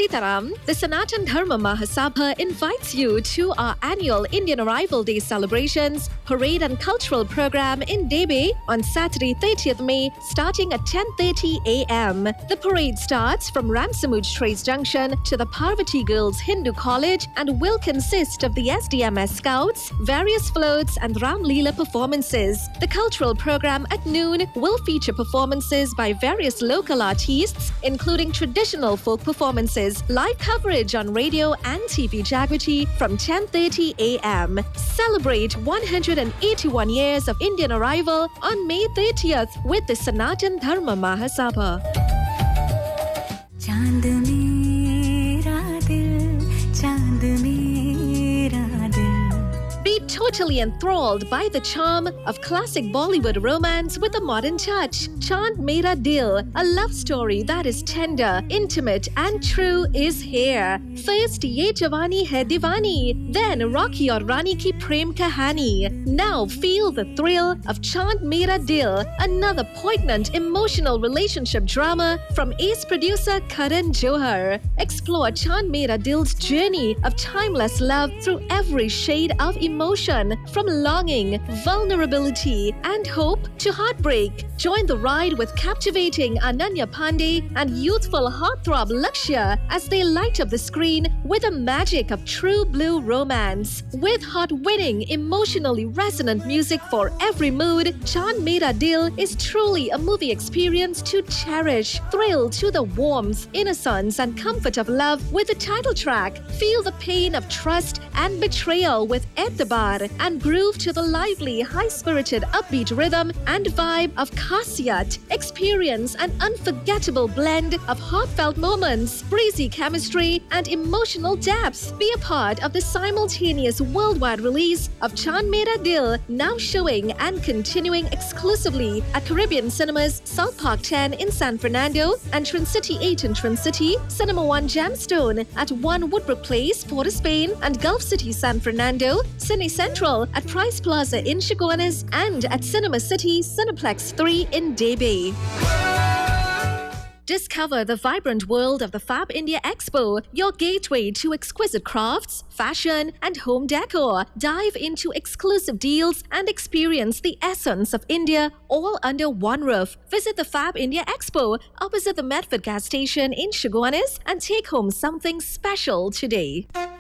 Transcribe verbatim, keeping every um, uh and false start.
Sitaram, the Sanatan Dharma Mahasabha invites you to our annual Indian Arrival Day celebrations, parade and cultural program in Debe on Saturday thirtieth May starting at ten thirty a m. The parade starts from Ramsamuj Trace Junction to the Parvati Girls Hindu College and will consist of the S D M S Scouts, various floats and Ram Leela performances. The cultural program at noon will feature performances by various local artists, including traditional folk performances, live coverage on radio and T V Jagriti from ten thirty a m. Celebrate one hundred eighty-one years of Indian arrival on May thirtieth with the Sanatan Dharma Mahasabha. चांद मेरा दिल चांद मेरा दिल Be totally enthralled by the charm of classic Bollywood romance with a modern touch. Chand Mera Dil, a love story that is tender, intimate and true is here. First Ye Jawani Hai Diwani, then Rocky Aur Rani Ki Prem Kahani. Now feel the thrill of Chand Mera Dil, another poignant emotional relationship drama from ace producer Karan Johar. Explore Chand Mera Dil's journey of timeless love through every shade of emotion, from longing, vulnerability, and hope to heartbreak. Join the ride with captivating Ananya Pandey and youthful heartthrob Lakshya as they light up the screen with the magic of true blue romance. With heart-winning, emotionally resonant music for every mood, Chand Mera Dil is truly a movie experience to cherish. Thrill to the warmth, innocence, and comfort of love with the title track. Feel the pain of trust and betrayal with Etebar, and groove to the lively, high-spirited, upbeat rhythm and vibe of Khasiyat. Experience an unforgettable blend of heartfelt moments, breezy chemistry, and emotional depth. Be a part of the simultaneous worldwide release of Chand Mera Dil, now showing and continuing exclusively at Caribbean Cinemas, South Park ten in San Fernando, and Trincity eight in Trincity, Cinema One Gemstone at One Woodbrook Place, Port of Spain, and Gulf City, San Fernando, Cine Central at Price Plaza in Chaguanas, and at Cinema City, Cineplex three in Debe. Discover the vibrant world of the Fab India Expo, your gateway to exquisite crafts, fashion, and home decor. Dive into exclusive deals and experience the essence of India all under one roof. Visit the Fab India Expo opposite the Medford gas station in Chaguanas and take home something special today.